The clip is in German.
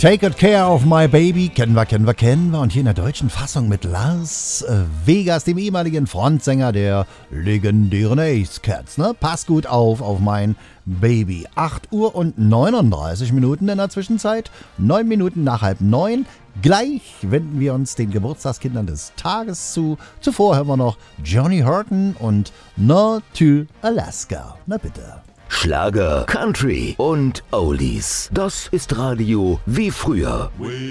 Take Good Care of My Baby, kennen wir. Und hier in der deutschen Fassung mit Lars Vegas, dem ehemaligen Frontsänger der legendären Ace Cats. Ne? Pass gut auf mein Baby. 8 Uhr und 39 Minuten in der Zwischenzeit, 9 Minuten nach 8:30. Gleich wenden wir uns den Geburtstagskindern des Tages zu. Zuvor hören wir noch Johnny Horton und No to Alaska. Na bitte. Schlager, Country und Oldies. Das ist Radio wie früher.